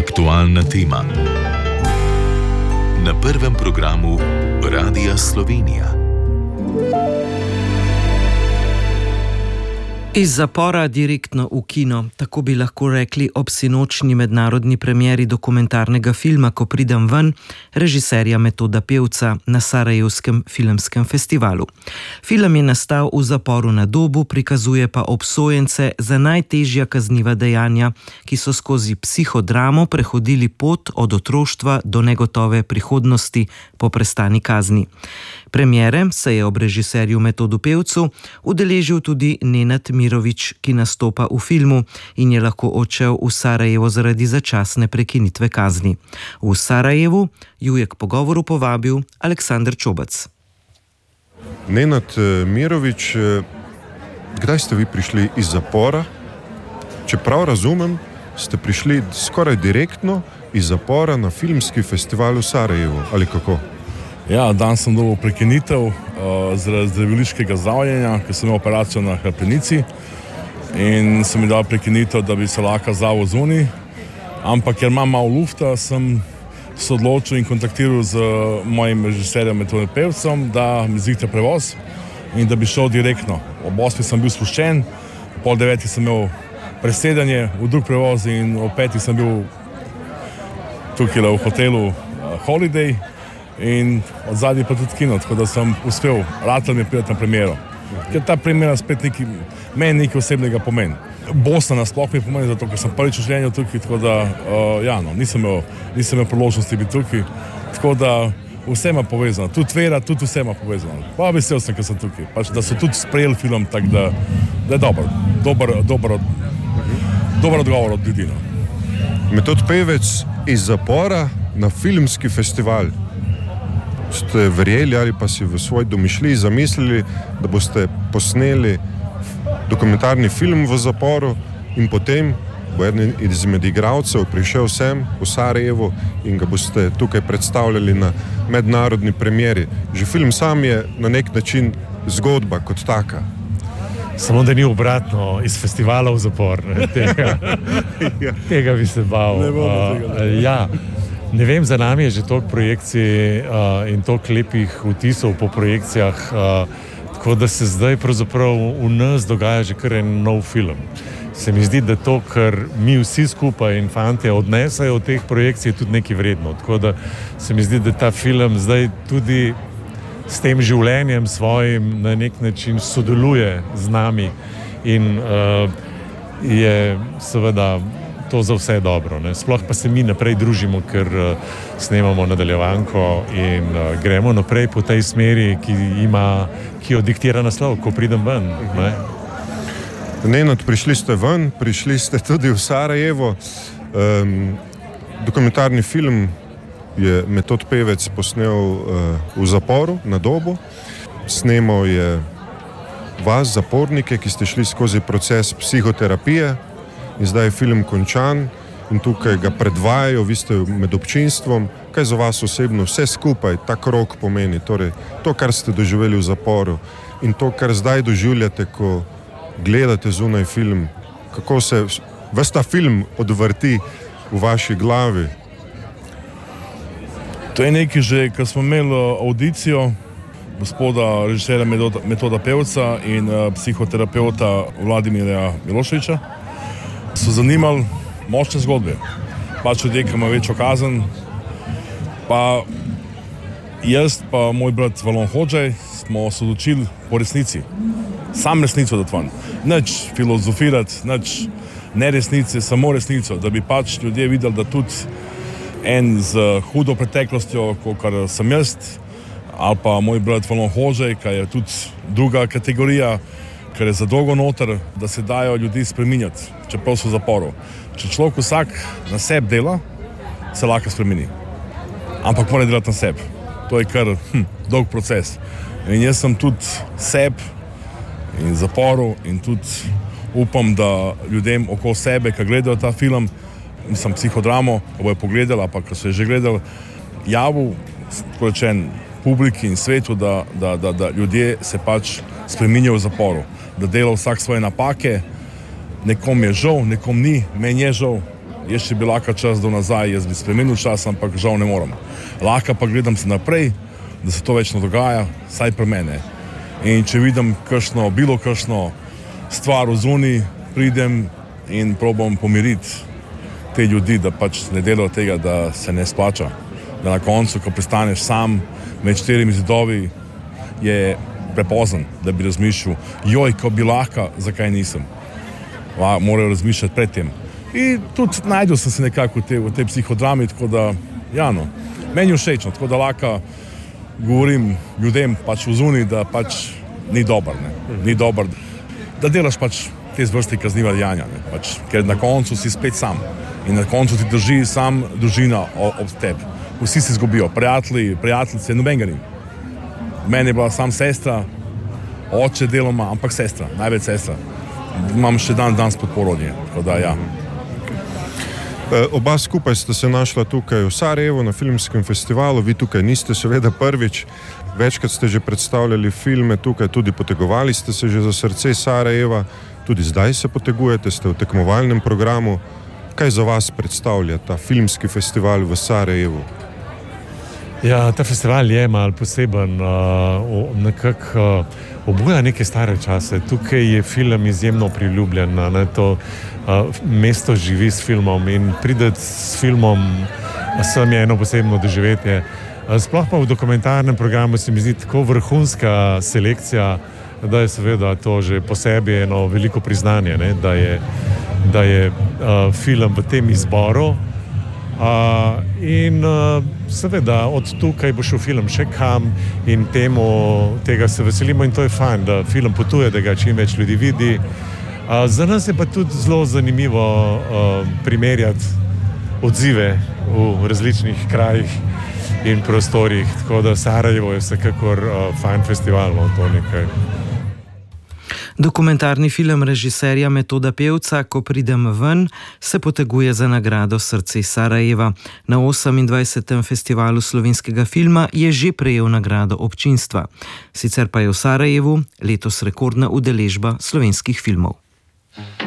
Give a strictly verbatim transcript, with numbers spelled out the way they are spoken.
Aktualna tema. Na prvem programu Radia Slovenija. Iz zapora direktno v kino, tako bi lahko rekli ob sinočnji mednarodni premieri dokumentarnega filma Ko pridem ven, režiserja Metoda Pevca na Sarajevskem filmskem festivalu. Film je nastal v zaporu na Dobu, prikazuje pa obsojence za najtežja kazniva dejanja, ki so skozi psihodramo prehodili pot od otroštva do negotove prihodnosti po prestani kazni. Premiere se je ob režiserju Metodu Pevcu udeležil tudi Nenad Mirović, ki nastopa v filmu in je lahko odšel v Sarajevo zaradi začasne prekinitve kazni. V Sarajevu ju je k pogovoru povabil Aleksander Čobac. Nenad Mirović, kdaj ste vi prišli iz zapora? Če prav razumem, ste prišli skoraj direktno iz zapora na filmski festival v Sarajevu, ali kako? Ja, dan sem dobil prekinitev uh, zaradi zdraviliškega zdravljenja, ker sem imel operacijo na hrbtenici in sem mi dal prekinitev, da bi se lahko zavil zunaj. Ampak ker imam malo lufta, sem se odločil in kontaktiral z mojim režiserjem Metodom Pevcem, da mi zihte prevoz in da bi šel direktno. Ob osmi sem bil spuščen, pol deveti sem imel presedanje v drug prevoz in ob peti sem bil tukaj v hotelu uh, Holiday. In od zadnji pa tudi kino, tako da sem uspel, ratal mi je priti na premiero. Ker ta premiera spet neki, meni nekaj osebnega pomeni. Bosna nasploh mi pomeni, zato ker sem prvič v življenju tukaj, tako da, uh, ja no, nisem imel, nisem imel priložnosti biti tukaj, tako da vse ima povezano, tudi vera, tudi vse ima povezano. Pa vesel sem, ker sem tukaj, pač, da so tudi sprejeli film, tako da, da je dober, dober, dober, dober odgovor od ljudi. No. Metod Pevec iz zapora na filmski festival. Ste verjeli ali pa si v svoj domišljiji zamislili, da boste posneli dokumentarni film v zaporu in potem bo eden izmed igralcev prišel sem v Sarajevo in ga boste tukaj predstavljali na mednarodni premieri. Že film sam je na nek način zgodba kot taka. Samo da ni obratno, iz festivala v zapor. Tega, tega bi se bal. Ne bomo tega. Uh, ja. Ne vem, za nami je že toliko projekcij uh, in toliko lepih vtisov po projekcijah, uh, tako da se zdaj pravzaprav v nas dogaja že kar en nov film. Se mi zdi, da to, kar mi vsi skupaj in fantje odnesajo od teh projekcij, je tudi nekaj vredno. Tako da se mi zdi, da ta film zdaj tudi s tem življenjem svojim na nek način sodeluje z nami in uh, je seveda to za vse dobro. Ne? Sploh pa se mi naprej družimo, ker uh, snemamo nadaljevanko in uh, gremo naprej po tej smeri, ki ima, ki jo diktira naslov, Ko pridem ven. Ne? Nenad, prišli ste ven, prišli ste tudi v Sarajevo. Um, dokumentarni film je Metod Pevec posnel uh, v zaporu na Dobu. Snemal je vas, zapornike, ki ste šli skozi proces psihoterapije. In zdaj je film končan in tukaj ga predvajajo, vi ste med občinstvom. Kaj za vas osebno vse skupaj ta krog pomeni? Torej, to, kar ste doživeli v zaporu in to, kar zdaj doživljate, ko gledate zunaj film. Kako se ves ta film odvrti v vaši glavi? To je nekaj že, ko smo imeli audicijo gospoda režiserja Metoda, Metoda Pevca in uh, psihoterapeuta Vladimirja Miloševića. So zanimali močne zgodbe. Pač ljudje, ki ima večjo kazen. Pa jaz pa moj brat Valon Hodžaj smo se odločili po resnici. Sam resnico dati van. Nič filozofirati, nič neresnice, samo resnico. Da bi pač ljudje videli, da tudi en z hudo preteklostjo, kot sem jaz, ali pa moj brat Valon Hodžaj, ki je tudi druga kategorija, ker je za dolgo noter, da se dajo ljudi spreminjati, čeprav so v zaporu. Če človek vsak na sebi dela, se lahko spremeni. Ampak mora delati na sebi. To je kar hm, dolg proces. In jaz sem tudi sebi in zaporu in tudi upam, da ljudem okoli sebe, ki gledajo ta film, mislim psihodramo, ko bojo pogledali, pa ko so je že gledali, javil, tako rečen, publiki in svetu, da, da, da, da ljudje se pač spreminjajo v zaporu. Da dela vsak svoje napake, nekom je žal, nekom ni, meni je žal, Jaz če bi lahko čas do nazaj, jaz bi spremenil čas, ampak žal ne morem. Lahko pa gledam se naprej, da se to več ne dogaja, saj pri mene. In če vidim kakšno, bilo kakšno stvar v zuni, pridem in probam pomiriti te ljudi, da pač ne delajo tega, da se ne splača. Da na koncu, ko pristaneš sam med štirimi zidovi, je prepozen, da bi razmišljal, joj, ko bi lahko, zakaj nisem. Va, morajo razmišljati pred tem. In tudi najdel sem se nekako v tej, v tej psihodrami, tako da, ja no, meni je všečno, tako da lahko govorim ljudem pač v zuni, da pač ni dober, ne, ni dober, da delaš pač te zvrsti kazniva dejanja, ne, pač, ker na koncu si spet sam in na koncu ti drži sam družina ob tebi. Vsi se izgubijo, prijatelji, prijateljice, nobenega ni. Meni je bila sam sestra, oče deloma, ampak sestra, največ sestra. Imam še dan danes podporo od nje, tako da ja. Oba skupaj sta se našla tukaj v Sarajevu na filmskem festivalu, vi tukaj niste seveda prvič, večkrat ste že predstavljali filme tukaj, tudi potegovali ste se že za srce Sarajeva, tudi zdaj se potegujete, ste v tekmovalnem programu. Kaj za vas predstavlja ta filmski festival v Sarajevu? Ja, ta festival je malo poseben, uh, nekako uh, obuja neke stare čase. Tukaj je film izjemno priljubljen, ne, to uh, mesto živi s filmom in prideti s filmom sem je eno posebno doživetje. Uh, sploh pa v dokumentarnem programu se mi zdi tako vrhunska selekcija, da je seveda to že po sebi eno veliko priznanje, ne, da je, da je uh, film v tem izboru. Uh, in uh, seveda od tukaj bo šel film še kam in temu, tega se veselimo in to je fajn, da film potuje, da ga čim več ljudi vidi. Uh, za nas je pa tudi zelo zanimivo uh, primerjati odzive v različnih krajih in prostorih, tako da Sarajevo je vsekakor uh, fajn festival, no, to nekaj. Dokumentarni film režiserja Metoda Pevca, Ko pridem ven, se poteguje za nagrado Srce Sarajeva. Na osemindvajsetem festivalu slovenskega filma je že prejel nagrado občinstva. Sicer pa je v Sarajevu letos rekordna udeležba slovenskih filmov.